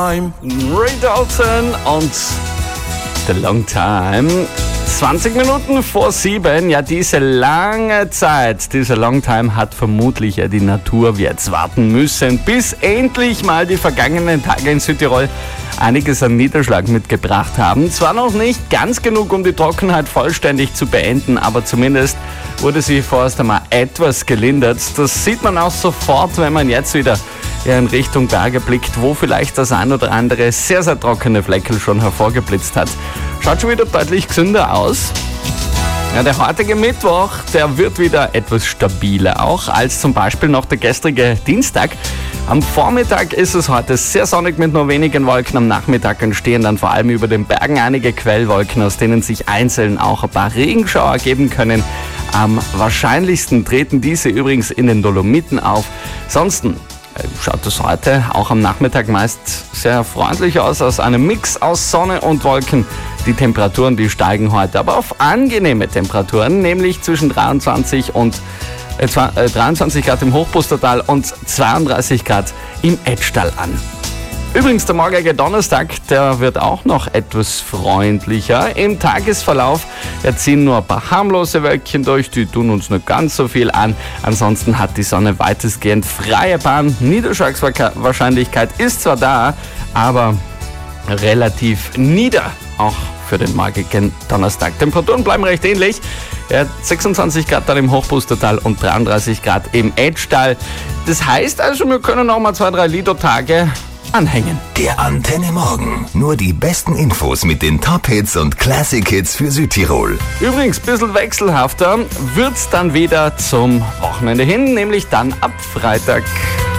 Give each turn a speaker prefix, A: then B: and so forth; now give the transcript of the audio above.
A: I'm Ray Dalton und The Long Time. 20 Minuten vor 7. Ja, diese lange Zeit, dieser Long Time hat vermutlich die Natur jetzt warten müssen, bis endlich mal die vergangenen Tage in Südtirol einiges an Niederschlag mitgebracht haben. Zwar noch nicht ganz genug, um die Trockenheit vollständig zu beenden, aber zumindest wurde sie vorerst einmal etwas gelindert. Das sieht man auch sofort, wenn man jetzt wieder in Richtung Berge blickt, wo vielleicht das ein oder andere sehr, sehr trockene Fleckerl schon hervorgeblitzt hat. Schaut schon wieder deutlich gesünder aus. Ja, der heutige Mittwoch, der wird wieder etwas stabiler auch als zum Beispiel noch der gestrige Dienstag. Am Vormittag ist es heute sehr sonnig mit nur wenigen Wolken. Am Nachmittag entstehen dann vor allem über den Bergen einige Quellwolken, aus denen sich einzeln auch ein paar Regenschauer geben können. Am wahrscheinlichsten treten diese übrigens in den Dolomiten auf. Ansonsten schaut es heute auch am Nachmittag meist sehr freundlich aus einem Mix aus Sonne und Wolken. Die Temperaturen, die steigen heute aber auf angenehme Temperaturen, nämlich zwischen 23 Grad im Hochpustertal und 32 Grad im Etschtal an. Übrigens, der morgige Donnerstag, der wird auch noch etwas freundlicher. Im Tagesverlauf ziehen nur ein paar harmlose Wölkchen durch, die tun uns nicht ganz so viel an. Ansonsten hat die Sonne weitestgehend freie Bahn. Niederschlagswahrscheinlichkeit ist zwar da, aber relativ nieder, auch für den morgigen Donnerstag. Temperaturen bleiben recht ähnlich. 26 Grad dann im Hochpustertal und 33 Grad im Etschtal. Das heißt also, wir können noch mal 2-3 Lido-Tage anhängen.
B: Der Antenne Morgen. Nur die besten Infos mit den Top-Hits und Classic-Hits für Südtirol.
A: Übrigens, ein bisschen wechselhafter wird's dann wieder zum Wochenende hin, nämlich dann ab Freitag.